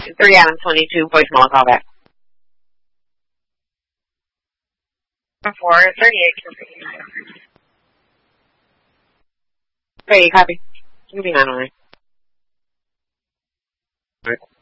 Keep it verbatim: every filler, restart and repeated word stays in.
three Adam twenty-two, voicemail call back. four thirty-eight. Okay, you copy. You can be nine on it. Right.